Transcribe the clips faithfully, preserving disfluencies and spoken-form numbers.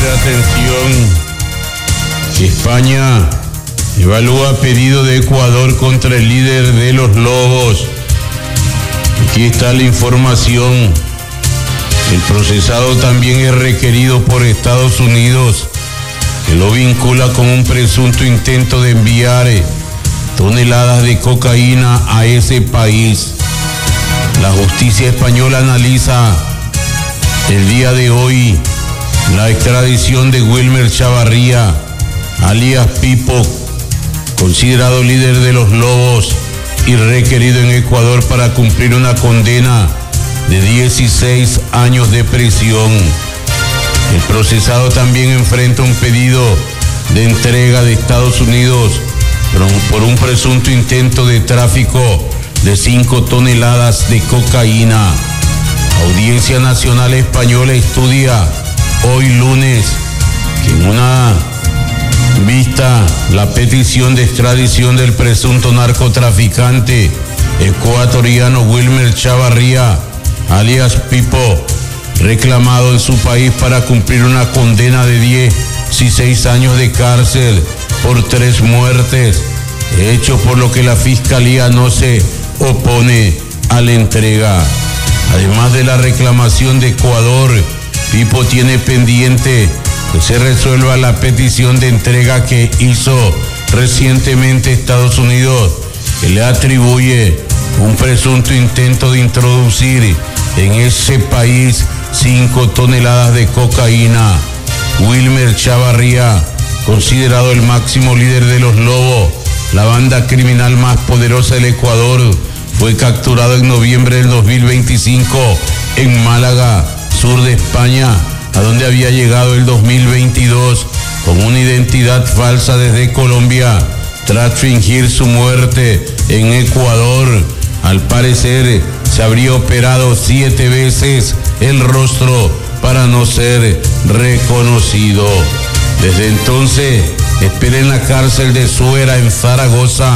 Atención, España evalúa pedido de Ecuador contra el líder de los Lobos. Aquí está la información. El procesado también es requerido por Estados Unidos, que lo vincula con un presunto intento de enviar toneladas de cocaína a ese país. La justicia española analiza el día de hoy la extradición de Wilmer Chavarría, alias Pipo, considerado líder de los Lobos y requerido en Ecuador para cumplir una condena de dieciséis años de prisión. El procesado también enfrenta un pedido de entrega de Estados Unidos por un presunto intento de tráfico de cinco toneladas de cocaína. Audiencia Nacional Española estudia hoy lunes que en una vista la petición de extradición del presunto narcotraficante ecuatoriano Wilmer Chavarría, alias Pipo, reclamado en su país para cumplir una condena de dieciséis años de cárcel por tres muertes, hecho por lo que la Fiscalía no se opone a la entrega. Además de la reclamación de Ecuador, Pipo tiene pendiente que se resuelva la petición de entrega que hizo recientemente Estados Unidos, que le atribuye un presunto intento de introducir en ese país cinco toneladas de cocaína. Wilmer Chavarría, considerado el máximo líder de los Lobos, la banda criminal más poderosa del Ecuador, fue capturado en noviembre del dos mil veinticinco en Málaga, sur de España, a donde había llegado el dos mil veintidós con una identidad falsa desde Colombia, tras fingir su muerte en Ecuador. Al parecer, se habría operado siete veces el rostro para no ser reconocido. Desde entonces, espera en la cárcel de Suera, en Zaragoza,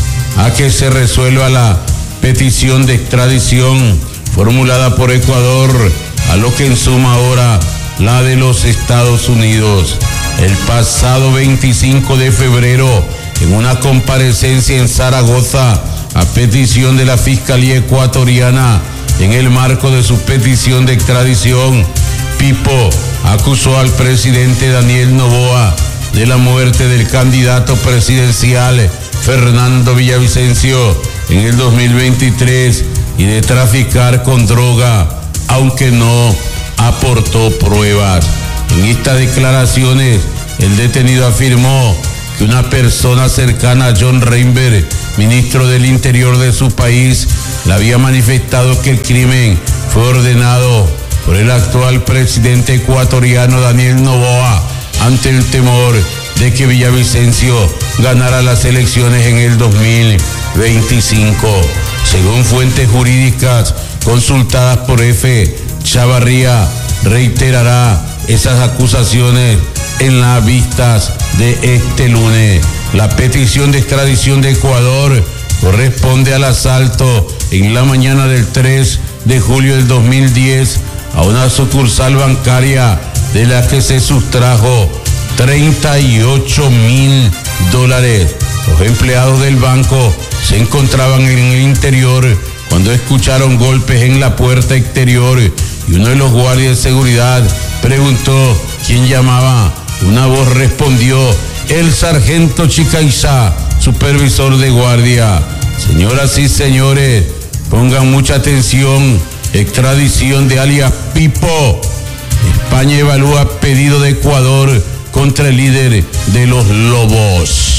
a que se resuelva la petición de extradición formulada por Ecuador, a lo que en suma ahora la de los Estados Unidos. El pasado veinticinco de febrero, en una comparecencia en Zaragoza, a petición de la Fiscalía ecuatoriana, en el marco de su petición de extradición, Pipo acusó al presidente Daniel Noboa de la muerte del candidato presidencial Fernando Villavicencio en el dos mil veintitrés y de traficar con droga, aunque no aportó pruebas. En estas declaraciones, el detenido afirmó que una persona cercana a John Reinberg, ministro del Interior de su país, le había manifestado que el crimen fue ordenado por el actual presidente ecuatoriano Daniel Noboa, ante el temor de que Villavicencio ganara las elecciones en el dos mil veinticinco. Según fuentes jurídicas consultadas por F, Chavarría reiterará esas acusaciones en las vistas de este lunes. La petición de extradición de Ecuador corresponde al asalto en la mañana del tres de julio del dos mil diez a una sucursal bancaria de la que se sustrajo treinta y ocho mil dólares. Los empleados del banco se encontraban en el interior cuando escucharon golpes en la puerta exterior y uno de los guardias de seguridad preguntó quién llamaba. Una voz respondió: el sargento Chicaizá, supervisor de guardia. Señoras y señores, pongan mucha atención. Extradición de alias Pipo. España evalúa pedido de Ecuador contra el líder de los Lobos.